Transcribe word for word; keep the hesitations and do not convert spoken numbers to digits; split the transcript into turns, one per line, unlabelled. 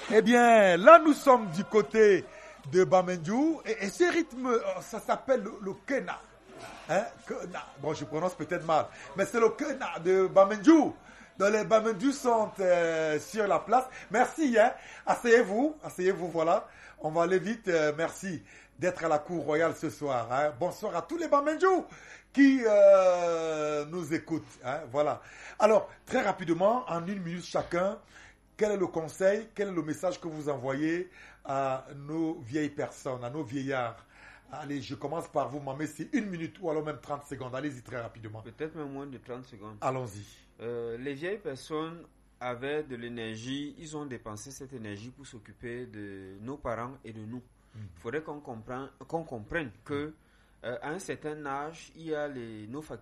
Eh bien, là, nous sommes du côté de Bamendjou. Et, et ce rythme, ça s'appelle le, le Kena. Hein? Kena. Bon, je prononce peut-être mal. Mais c'est le Kena de Bamendjou. Donc, les Bamendjou sont euh, sur la place. Merci. Hein? Asseyez-vous. Asseyez-vous, voilà. On va aller vite. Euh, merci d'être à la cour royale ce soir. Hein? Bonsoir à tous les Bamendjou qui euh, nous écoutent. Hein? Voilà. Alors, très rapidement, en une minute chacun, quel est le conseil, quel est le message que vous envoyez à nos vieilles personnes, à nos vieillards? Allez, je commence par vous, Mamé, c'est une minute ou alors même trente secondes. Allez-y très rapidement.
Peut-être même moins de trente secondes.
Allons-y.
Euh, les vieilles personnes avaient de l'énergie, ils ont dépensé cette énergie pour s'occuper de nos parents et de nous. Il mm. faudrait qu'on comprenne, qu'on comprenne que euh, à un certain âge, il y a les, nos facultés